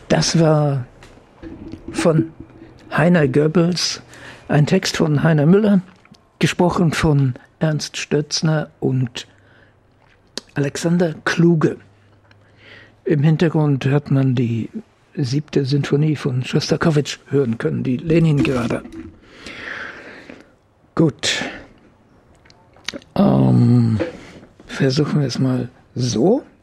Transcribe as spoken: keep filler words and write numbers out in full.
Das war von Heiner Goebbels, ein Text von Heiner Müller, gesprochen von Ernst Stötzner und Alexander Kluge. Im Hintergrund hat man die siebte Sinfonie von Schostakowitsch hören können, die Leningrader. Gut. Ähm, versuchen wir es mal so.